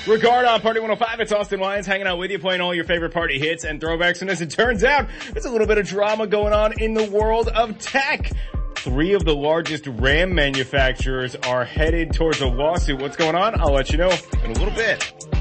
Regard on Party 105, it's Austin Wines hanging out with you, playing all your favorite party hits and throwbacks. And as it turns out, there's a little bit of drama going on in the world of tech. 3 of the largest RAM manufacturers are headed towards a lawsuit. What's going on? I'll let you know in a little bit.